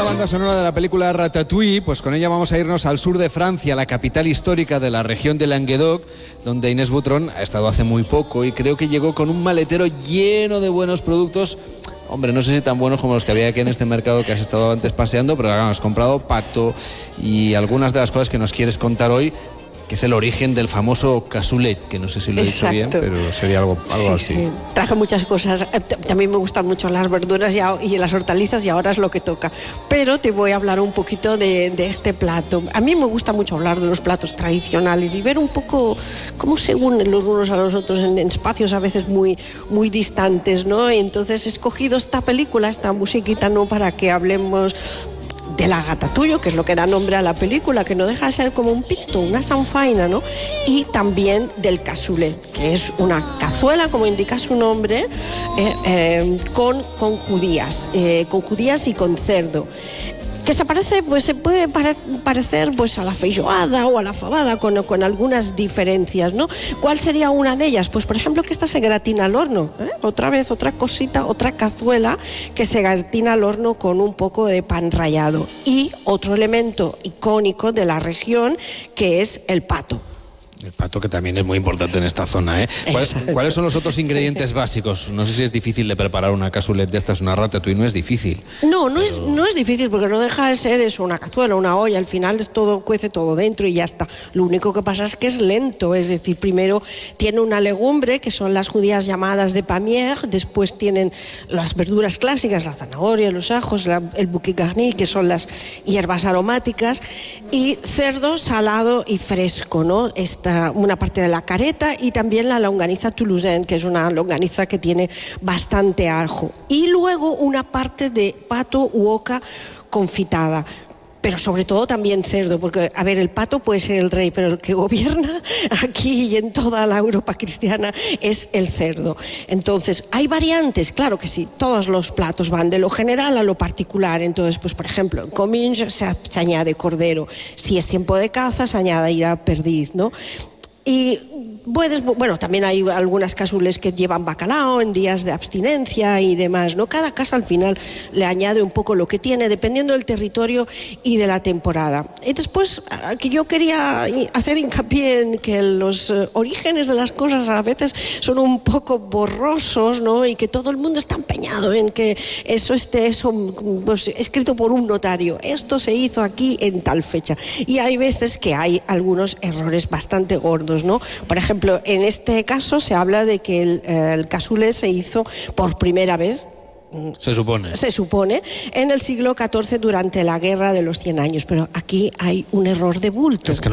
banda sonora de la película Ratatouille, pues con ella vamos a irnos al sur de Francia, la capital histórica de la región de Languedoc, donde Inés Butrón ha estado hace muy poco y creo que llegó con un maletero lleno de buenos productos. Hombre, no sé si tan buenos como los que había aquí en este mercado que has estado antes paseando, pero has comprado pato y algunas de las cosas que nos quieres contar hoy, que es el origen del famoso cassoulet, que no sé si lo he dicho bien, pero sería algo así. Sí. Traje muchas cosas, también me gustan mucho las verduras y las hortalizas y ahora es lo que toca. Pero te voy a hablar un poquito de este plato. A mí me gusta mucho hablar de los platos tradicionales y ver un poco cómo se unen los unos a los otros en espacios a veces muy, muy distantes, ¿no? Entonces he escogido esta película, esta musiquita, ¿no?, para que hablemos de la Ratatouille, que es lo que da nombre a la película, que no deja de ser como un pisto, una sanfaina, ¿no? Y también del cassoulet, que es una cazuela, como indica su nombre, con judías y con cerdo. Que se parece, pues se puede parecer pues a la feijoada o a la fabada con algunas diferencias, ¿no? ¿Cuál sería una de ellas? Pues por ejemplo que esta se gratina al horno, ¿eh? Otra vez, otra cosita, otra cazuela que se gratina al horno con un poco de pan rallado. Y otro elemento icónico de la región que es el pato. El pato, que también es muy importante en esta zona, ¿eh? ¿Cuáles son los otros ingredientes básicos? No sé si es difícil de preparar una cassoulet de estas, una ratatouille, no es difícil. No es difícil, porque no deja de ser eso, una cazuela, una olla, al final es todo, cuece todo dentro y ya está. Lo único que pasa es que es lento, es decir, primero tiene una legumbre, que son las judías llamadas de pamiers, después tienen las verduras clásicas, la zanahoria, los ajos, el bouquet garni, que son las hierbas aromáticas, y cerdo salado y fresco, ¿no? Una parte de la careta y también la longaniza toulousaine, que es una longaniza que tiene bastante ajo. Y luego una parte de pato u oca confitada. Pero sobre todo también cerdo, porque, a ver, el pato puede ser el rey, pero el que gobierna aquí y en toda la Europa cristiana es el cerdo. Entonces, ¿hay variantes? Claro que sí, todos los platos van de lo general a lo particular. Entonces, pues por ejemplo, en comins se añade cordero, si es tiempo de caza se añadirá perdiz, ¿no? Y también hay algunas casoules que llevan bacalao en días de abstinencia y demás, ¿no? Cada casa al final le añade un poco lo que tiene, dependiendo del territorio y de la temporada. Y después, que yo quería hacer hincapié en que los orígenes de las cosas a veces son un poco borrosos, ¿no? Y que todo el mundo está empeñado en que eso esté pues, escrito por un notario. Esto se hizo aquí en tal fecha. Y hay veces que hay algunos errores bastante gordos, ¿no? Por ejemplo, en este caso se habla de que el cassoulet se hizo por primera vez, se supone, en el siglo XIV durante la Guerra de los 100 años, pero aquí hay un error de bulto. Es que